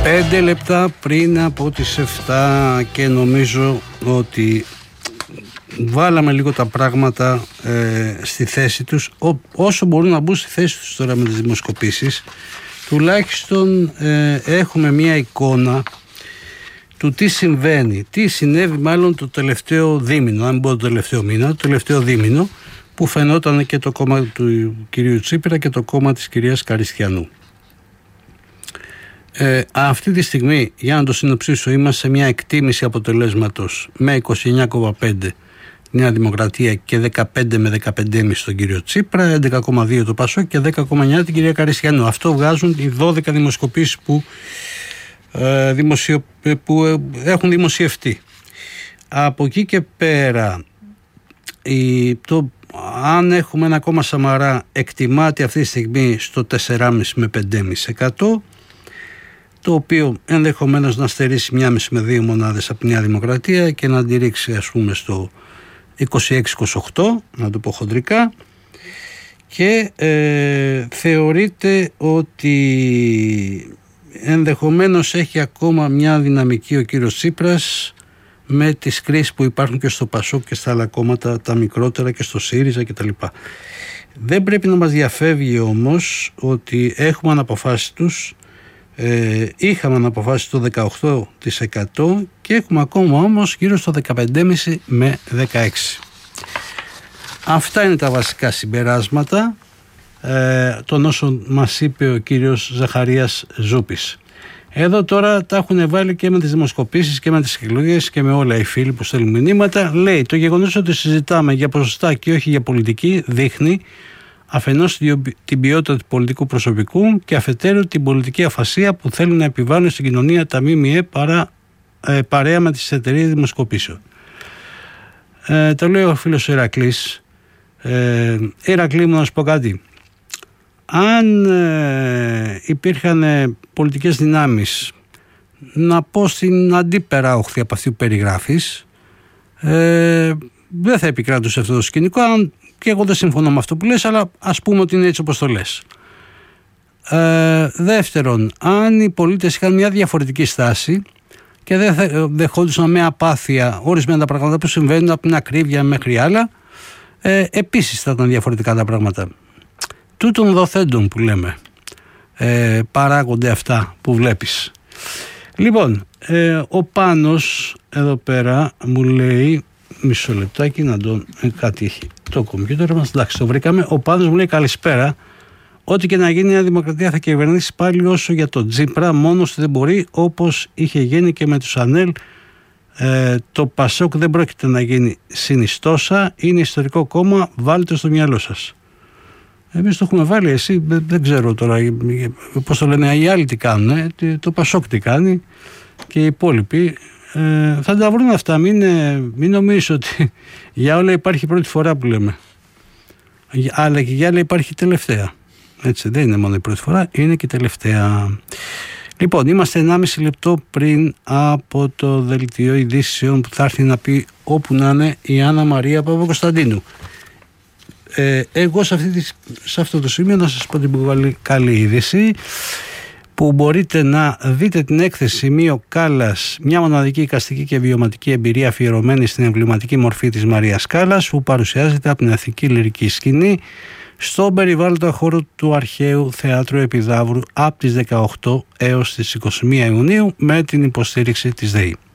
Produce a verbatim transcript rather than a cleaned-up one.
Πέντε λεπτά πριν από τις εφτά και νομίζω ότι βάλαμε λίγο τα πράγματα ε, στη θέση τους, Ό, όσο μπορούν να μπουν στη θέση τους τώρα με τις δημοσκοπήσεις. Τουλάχιστον ε, έχουμε μια εικόνα του τι συμβαίνει, τι συνέβη μάλλον το τελευταίο δίμηνο, αν μπορώ το τελευταίο μήνα, το τελευταίο δίμηνο, που φαινόταν και το κόμμα του κυρίου Τσίπρα και το κόμμα της κυρίας Καριστιανού. Ε, αυτή τη στιγμή, για να το συνοψίσω, είμαστε σε μια εκτίμηση αποτελέσματος με είκοσι εννιά κόμμα πέντε Νέα Δημοκρατία και δεκαπέντε με δεκαπέντε κόμμα πέντε στον κύριο Τσίπρα, έντεκα κόμμα δύο το Πασόκ και δέκα κόμμα εννιά την κυρία Καριστιανού. Αυτό βγάζουν οι δώδεκα δημοσκοπήσεις που, ε, δημοσιο, που ε, έχουν δημοσιευτεί. Από εκεί και πέρα, η, το, αν έχουμε ένα κόμμα Σαμαρά, εκτιμάται αυτή τη στιγμή στο τέσσερα κόμμα πέντε με πέντε κόμμα πέντε τοις εκατό, το οποίο ενδεχομένως να στερήσει μία μισή με δύο μονάδες από τη Νέα Δημοκρατία και να τη ρίξει, ας πούμε, στο είκοσι έξι είκοσι οκτώ, να το πω χοντρικά, και ε, θεωρείται ότι ενδεχομένως έχει ακόμα μια δυναμική ο κύριος Τσίπρας με τις κρίσεις που υπάρχουν και στο Πασόκ και στα άλλα κόμματα τα μικρότερα και στο ΣΥΡΙΖΑ κτλ. Δεν πρέπει να μας διαφεύγει όμως ότι έχουμε αναποφάσει τους. Ε, είχαμε αναποφάσει το δεκαοκτώ τοις εκατό και έχουμε ακόμα όμως γύρω στο δεκαπέντε κόμμα πέντε με δεκαέξι. Αυτά είναι τα βασικά συμπεράσματα ε, των όσων μας είπε ο κύριος Ζαχαρίας Ζούπης. Εδώ τώρα τα έχουν βάλει και με τις δημοσκοπήσεις και με τις εκλογές και με όλα οι φίλοι που στέλνουν μηνύματα. Λέει, το γεγονός ότι συζητάμε για ποσοστά και όχι για πολιτική δείχνει αφενός την ποιότητα του πολιτικού προσωπικού και αφετέρου την πολιτική αφασία που θέλουν να επιβάλλουν στην κοινωνία τα ΜΜΕ παρά, ε, παρέα με τις εταιρείες δημοσκοπήσεων. Ε, το λέει ο φίλος Ηρακλής. Ε, Ηρακλή μου, να σου πω κάτι. Αν ε, υπήρχαν ε, πολιτικές δυνάμεις, να πω στην αντίπερα όχθη από αυτή που περιγράφεις, ε, δεν θα επικράτησε αυτό το σκηνικό, αν και εγώ δεν συμφωνώ με αυτό που λες, αλλά ας πούμε ότι είναι έτσι όπως το λες. Ε, δεύτερον, αν οι πολίτες είχαν μια διαφορετική στάση και δεν δεχόντουσαν με απάθεια ορισμένα τα πράγματα που συμβαίνουν από την ακρίβεια μέχρι άλλα, ε, επίσης θα ήταν διαφορετικά τα πράγματα. Τούτων δοθέντων που λέμε, ε, παράγονται αυτά που βλέπεις. Λοιπόν, ε, ο Πάνος εδώ πέρα μου λέει, μισό λεπτάκι να τον, ε, κάτι έχει το κομπιούτερ μας, εντάξει το βρήκαμε. Ο Πάνος μου λέει καλησπέρα, ό,τι και να γίνει η Νέα Δημοκρατία θα κυβερνήσει πάλι όσο για τον Τσίπρα, μόνος δεν μπορεί, όπως είχε γίνει και με τους ΑΝΕΛ. Ε, το Πασόκ δεν πρόκειται να γίνει συνιστόσα, είναι ιστορικό κόμμα, βάλτε στο μυαλό σας. Εμείς το έχουμε βάλει, εσύ δεν, δεν ξέρω τώρα πώς το λένε οι άλλοι τι κάνουν, ε, το Πασόκ τι κάνει και οι υπόλοιποι. Ε, θα τα βρουν αυτά, μην, μην νομίζεις ότι για όλα υπάρχει πρώτη φορά που λέμε, αλλά και για άλλα υπάρχει τελευταία. Έτσι, δεν είναι μόνο η πρώτη φορά, είναι και η τελευταία. Λοιπόν, είμαστε ενάμιση λεπτό πριν από το δελτίο ειδήσεων που θα έρθει να πει όπου να είναι η Άννα Μαρία Παπακοσταντίνου. Ε, εγώ σε, αυτή τη, σε αυτό το σημείο να σας πω την πολύ καλή είδηση, που μπορείτε να δείτε την έκθεση Μίο Κάλλας, μια μοναδική εικαστική και βιωματική εμπειρία αφιερωμένη στην εμβληματική μορφή της Μαρίας Κάλλας, που παρουσιάζεται από την Αθηνική Λυρική Σκηνή στον περιβάλλοντα χώρο του Αρχαίου Θεάτρου Επιδαύρου από τις δεκαοκτώ έως τις είκοσι μία Ιουνίου με την υποστήριξη της ΔΕΗ.